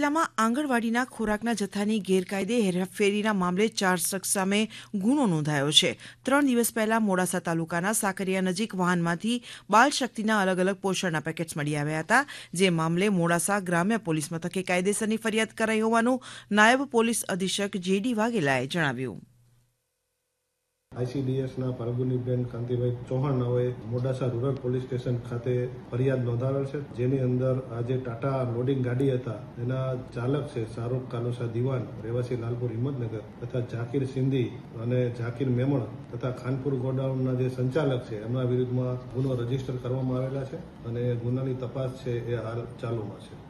જિલ્લામાં આંગણવાડીના ખોરાકના જથ્થાની ગેરકાયદે હેરાફેરીના મામલે 4 શખ્સ સામે ગુનો નોંધાયો છે. 3 દિવસ પહેલા મોડાસા તાલુકાના સાકરિયા નજીક વાહનમાંથી બાળશક્તિના અલગ અલગ પોષણના પેકેટ્સ મળી આવ્યા હતા. જે મામલે મોડાસા ગ્રામ્ય પોલીસ મથકે કાયદેસરની ફરિયાદ કરાઈ હોવાનું નાયબ પોલીસ અધિક્ષક જેડી વાઘેલાએ જણાવ્યું. આઈસીડીએસના ફાલ્ગુનીબેન Kantibhai Chauhan નાઓએ Modasa rural police station ખાતે ફરિયાદ નોંધાવેલ છે. જેની અંદર આજે ટાટા લોડિંગ ગાડી હતા એના ચાલક છે શાહરૂખ કાલુસા દિવાન રહેવાસી લાલપુર હિંમતનગર તથા ઝાકીર સિંધી અને ઝાકીર મેમણ તથા ખાનપુર ગોડાઉનના જે સંચાલક છે એમના વિરુદ્ધમાં ગુનો રજીસ્ટર કરવામાં આવેલા છે અને ગુનાની તપાસ છે એ હાલ ચાલુમાં છે.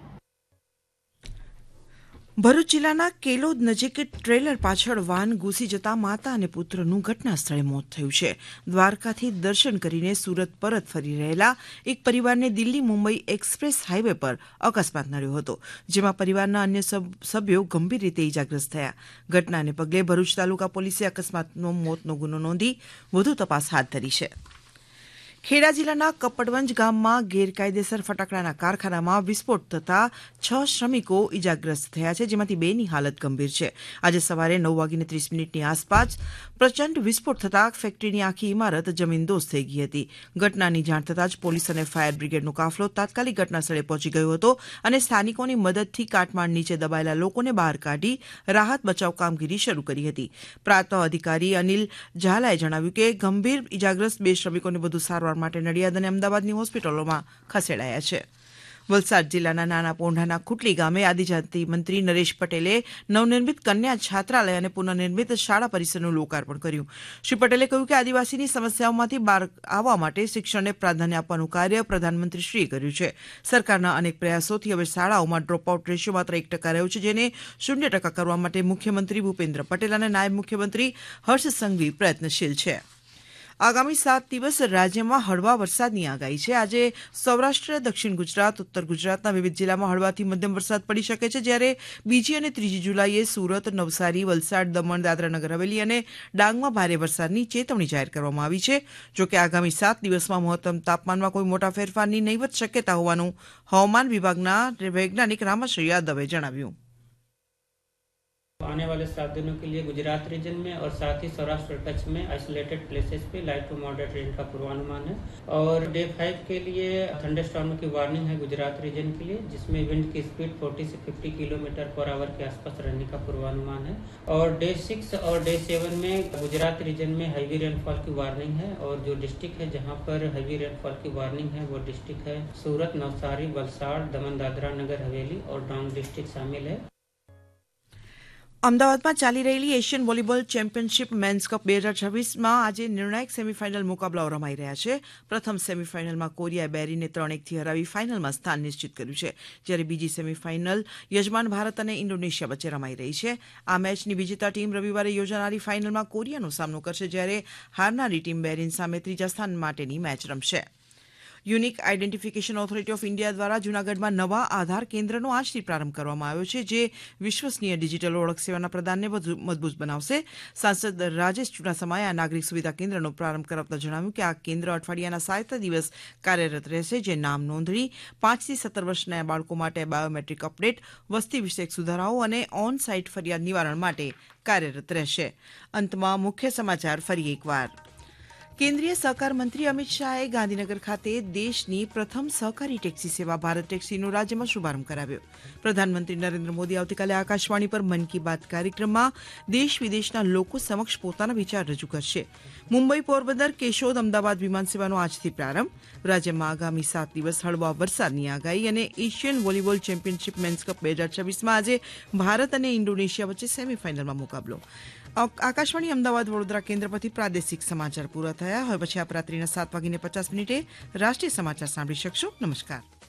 ભરૂચ જિલ્લાના કેલોદ નજીક ટ્રેલર પાછળ વાન ઘૂસી જતા માતા અને પુત્રનું ઘટના સ્થળે મોત થયું છે. દ્વારકાથી દર્શન કરીને સુરત પરત ફરી રહેલા એક પરિવારને દિલ્હી મુંબઈ એક્સપ્રેસ હાઈવે પર અકસ્માત નડ્યો હતો, જેમાં પરિવારના અન્ય સભ્યો ગંભીર રીતે ઇજાગ્રસ્ત થયા. ઘટનાને પગલે ભરૂચ તાલુકા પોલીસે અકસ્માતનો મોતનો ગુનો નોંધી વધુ તપાસ હાથ ધરી છે. ખેડા જિલ્લાના કપડવંજ ગામમાં ગેરકાયદેસર ફટાકડાના કારખાનામાં વિસ્ફોટ થતા 6 શ્રમિકો ઇજાગ્રસ્ત થયા છે, જેમાંથી 2ની હાલત ગંભીર છે. આજે સવારે 9:30 આસપાસ પ્રચંડ વિસ્ફોટ થતાં ફેક્ટરીની આખી ઇમારત જમીનદોસ્ત થઈ ગઈ હતી. ઘટનાની જાણ થતાં જ પોલીસ અને ફાયર બ્રિગેડનો કાફલો તાત્કાલિક ઘટનાસ્થળે પહોંચી ગયો હતો અને સ્થાનિકોની મદદથી કાટમાળ નીચે દબાયેલા લોકોને બહાર કાઢી રાહત બચાવ કામગીરી શરૂ કરી હતી. પ્રાંત અધિકારી અનિલ ઝાલાએ જણાવ્યું કે ગંભીર ઇજાગ્રસ્ત 2 શ્રમિકોને વધુ સારવાર માટે નડિયાદ અને અમદાવાદની હોસ્પિટલોમાં ખસેડાયા છે. વલસાડ જિલ્લાના નાના પોંઢાના ખુટલી ગામે આદિજાતિ મંત્રી નરેશ પટેલે નવનિર્મિત કન્યા છાત્રાલય અને પુનઃનિર્મિત શાળા પરિસરનું લોકાર્પણ કર્યું. શ્રી પટેલે કહ્યું કે આદિવાસીની સમસ્યાઓમાંથી બહાર આવવા માટે શિક્ષણને પ્રાધાન્ય આપવાનું કાર્ય પ્રધાનમંત્રીશ્રીએ કર્યું છે. સરકારના અનેક પ્રયાસોથી હવે શાળાઓમાં ડ્રોપઆઉટ રેશિયો માત્ર 1% રહ્યો છે, જેને 0% કરવા માટે મુખ્યમંત્રી ભૂપેન્દ્ર પટેલ અને નાયબ મુખ્યમંત્રી હર્ષ સંઘવી પ્રયત્નશીલ છે. આગામી 7 દિવસ રાજ્યમાં હળવા વરસાદની આગાહી છે. આજે સૌરાષ્ટ્ર, દક્ષિણ ગુજરાત, ઉત્તર ગુજરાતના વિવિધ જિલ્લામાં હળવાથી મધ્યમ વરસાદ પડી શકે છે, જ્યારે 2જી અને 3જી જુલાઈએ સુરત, નવસારી, વલસાડ, દમણ, દાદરા નગર હવેલી અને ડાંગમાં ભારે વરસાદની ચેતવણી જાહેર કરવામાં આવી છે. જોકે આગામી 7 દિવસમાં મહત્તમ તાપમાનમાં કોઈ મોટા ફેરફારની નહીવત શક્યતા હોવાનું હવામાન વિભાગના વૈજ્ઞાનિક રામાશ્રી યાદવે જણાવ્યું. आने वाले 7 दिनों के लिए गुजरात रीजन में और साथ ही सौराष्ट्र टच में आइसोलेटेड प्लेसेस पे लाइट टू मॉडरेट रेन का पूर्वानुमान है. और डे 5 के लिए थंडरस्टॉर्म की वार्निंग है गुजरात रीजन के लिए, जिसमें विंड की स्पीड 40 से 50 किलोमीटर पर आवर के आसपास रहने का पूर्वानुमान है. और डे 6 और डे 7 में गुजरात रीजन में हैवी रेनफॉल की वार्निंग है. और जो डिस्ट्रिक्ट है जहाँ पर हैवी रेनफॉल की वार्निंग है वो डिस्ट्रिक्ट है सूरत, नवसारी, वलसाड़, दमन, दादरा नगर हवेली और डांग डिस्ट्रिक्ट शामिल है. અમદાવાદમાં ચાલી રહેલી Asian volleyball championship men's cup 2026માં આજે નિર્ણાયક સેમીફાઇનલ મુકાબલાઓ રમાઈ રહ્યા છે. પ્રથમ સેમીફાઇનલમાં કોરિયાએ બેરીને 3-1થી હરાવી ફાઇનલમાં સ્થાન નિશ્ચિત કર્યું છે, જ્યારે બીજી સેમીફાઇનલ યજમાન ભારત અને ઇન્ડોનેશિયા વચ્ચે રમાઈ રહી છે. આ મેચની વિજેતા ટીમ રવિવારે યોજાનારી ફાઇનલમાં કોરિયાનો સામનો કરશે, જ્યારે હારનારી ટીમ બેરીન સામે ત્રીજા સ્થાન માટેની મેચ રમશે. Unique identification authority of India દ્વારા જૂનાગઢમાં નવા આધાર કેન્દ્રનો આજથી પ્રારંભ કરવામાં આવ્યો છે, જે વિશ્વસનીય ડિજિટલ ઓળખ સેવાના પ્રદાનને વધુ મજબૂત બનાવશે. સાંસદ રાજેશ ચુડાસમાએ આ નાગરિક સુવિધા કેન્દ્રનો પ્રારંભ કરાવતા જણાવ્યું કે આ કેન્દ્ર અઠવાડિયાના 7 દિવસ કાર્યરત રહેશે, જે નામ નોંધણી, 5 થી 17 વર્ષના બાળકો માટે બાયોમેટ્રિક અપડેટ, વસ્તી વિષયક સુધારાઓ અને ઓન સાઇટ ફરિયાદ નિવારણ માટે કાર્યરત રહેશે. અંતમાં મુખ્ય સમાચાર ફરી એકવાર. કેન્દ્રીય સહકાર મંત્રી અમિત શાહે ગાંધીનગર ખાતે દેશની પ્રથમ સહકારી ટેક્સી સેવા ભારત ટેક્સીનો રાજ્યમાં શુભારંભ કરાવ્યો. પ્રધાનમંત્રી નરેન્દ્ર મોદી આવતીકાલે આકાશવાણી પર મન કી બાત કાર્યક્રમમાં દેશ વિદેશના લોકો સમક્ષ પોતાના વિચાર રજૂ કરશે. મુંબઈ, પોરબંદર, કેશોદ, અમદાવાદ વિમાન સેવાનો આજથી પ્રારંભ. રાજ્યમાં આગામી 7 દિવસ હળવા વરસાદની આગાહી અને Asian volleyball championship men's cup 2026માં આજે ભારત અને ઇન્ડોનેશિયા વચ્ચે સેમીફાઇનલમાં મુકાબલો. આકાશવાણી અમદાવાદ વડોદરા કેન્દ્ર પરથી પ્રાદેશિક સમાચાર પૂરા થયા. હવે પછી આપ રાત્રિના 7:50 રાષ્ટ્રીય સમાચાર સાંભળી શકશો. નમસ્કાર.